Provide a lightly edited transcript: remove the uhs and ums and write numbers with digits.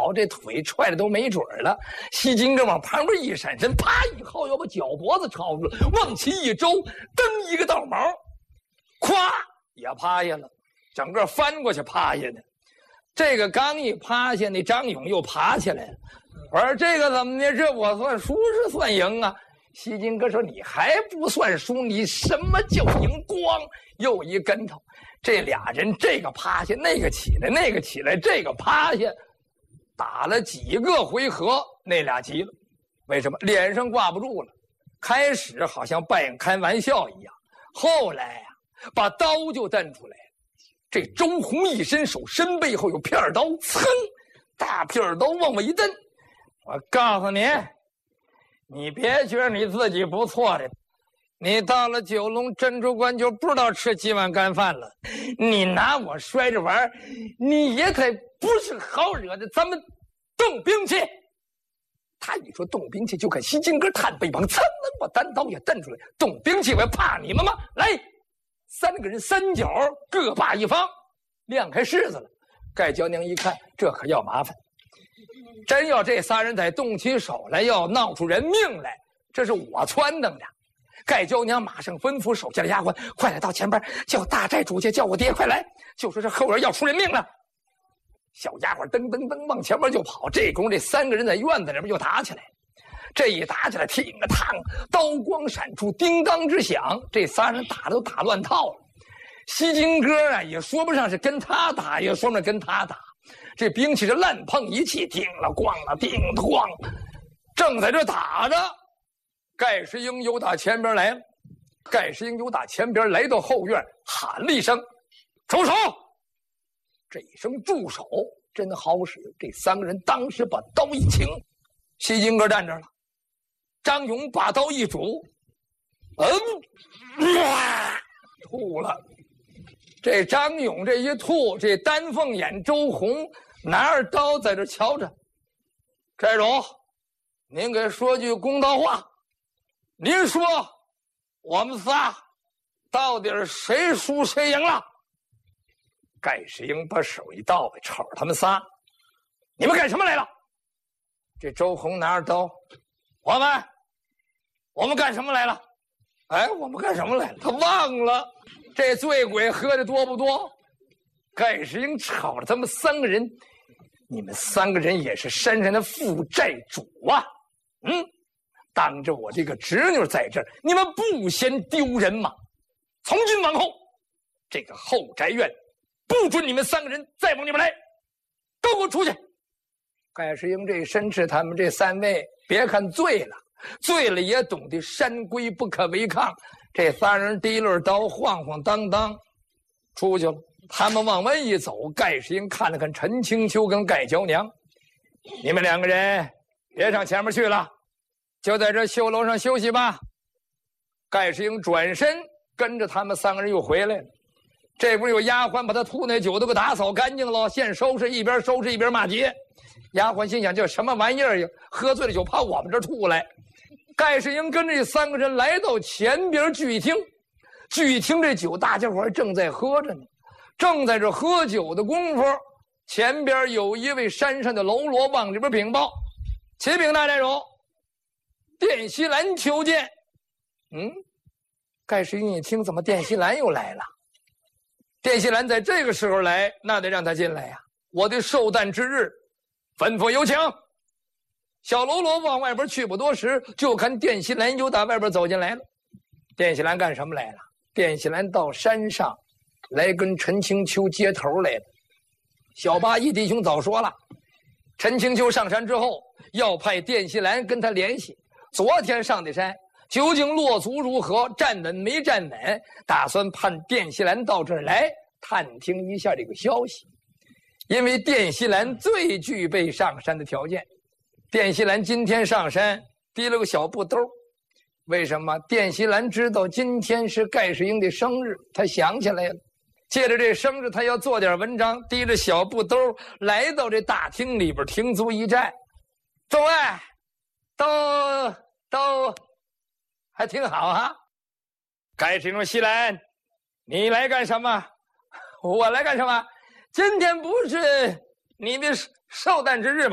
倒，这腿踹的都没准了。西金哥往旁边一闪身，啪一薅，要把脚脖子抄住了，往起一周，蹬一个倒毛，咵也趴下了，整个翻过去趴下的。这个刚一趴下，那张勇又爬起来了。我说这个怎么的？这我算输是算赢啊？西金哥说你还不算输，你什么叫赢？咣又一跟头。这俩人这个趴下，那个起来，那个起来，这个趴下，打了几个回合，那俩急了。为什么？脸上挂不住了。开始好像扮开玩笑一样，后来呀，把刀就瞪出来了。这周红一伸手，身背后有片刀，噌，大片刀往我一蹬。我告诉你，你别觉得你自己不错的，你到了九龙珍珠关就不知道吃几碗干饭了。你拿我摔着玩，你也可不是好惹的。咱们动兵器。他一说动兵器，就看西金哥探背膀，噌，把单刀也蹬出来。动兵器，我怕你们吗？来，3个人三角各把一方，亮开柿子了。盖娇娘一看，这可要麻烦。真要这仨人再动起手来，要闹出人命来，这是我撺掇的。盖娇娘马上吩咐手下的丫鬟，快来到前边，叫大寨主家，叫我爹快来，就说这后边要出人命了。小丫鬟噔噔噔往前边就跑，这功夫这3个人在院子里边就打起来。这一打起来，挺个烫，刀光闪出，叮当之响，这仨人打的都打乱套了。西金哥啊，也说不上是跟他打，也说不上跟他打。这兵器是乱碰一气，叮了咣了，叮咣，正在这打着，盖世英又打前边来了。盖世英又打前边来到后院，喊了一声：“住手！”这一声住手真好使。这3个人当时把刀一擎，西金哥站这了，张勇把刀一拄，吐了。这张勇这一吐，这丹凤眼周红拿着刀在这瞧着。寨主，您给说句公道话，您说我们仨到底是谁输谁赢了？盖世英把手一倒，瞅着他们仨，你们干什么来了？这周红拿着刀，我们干什么来了？哎，我们干什么来了？他忘了。这醉鬼喝的多不多？盖世英瞅着他们3个人，你们3个人也是山上的副寨主啊！当着我这个侄女在这儿，你们不嫌丢人吗？从今往后，这个后宅院不准你们3个人再往里边来，都给我出去！盖世英这申斥他们这3位，别看醉了，醉了也懂得山规不可违抗。这仨人提溜刀，晃晃荡荡出去了。他们往外一走，盖世英看了看陈青秋跟盖娇娘，你们2个人别上前面去了，就在这绣楼上休息吧。盖世英转身跟着他们3个人又回来了。这不是有丫鬟把他吐那酒都给打扫干净了，现收拾，一边收拾一边骂街。丫鬟心想，这什么玩意儿呀？喝醉了酒跑我们这儿吐来。盖世英跟这3个人来到前边聚厅，聚厅这酒大家伙正在喝着呢。正在这喝酒的功夫，前边有一位山上的喽啰往里边禀报：“启禀大寨主，卞锡兰求见。”盖世英一听，怎么卞锡兰又来了？卞锡兰在这个时候来，那得让他进来呀！我的寿诞之日，吩咐有请。小喽啰往外边去不多时，就看卞锡兰又打外边走进来了。卞锡兰干什么来了？卞锡兰到山上来跟陈青秋接头来了。小八一弟兄早说了，陈青秋上山之后要派卞锡兰跟他联系。昨天上的山，究竟落足如何，站稳没站稳，打算盼卞锡兰到这儿来探听一下这个消息。因为卞锡兰最具备上山的条件。卞锡兰今天上山提了个小布兜，为什么？卞锡兰知道今天是盖世英的生日，他想起来了，借着这生日他要做点文章，提着小布兜来到这大厅里边停足一站。众位都还挺好啊。盖世英说：“锡兰，你来干什么？我来干什么？今天不是你的寿诞之日吗？”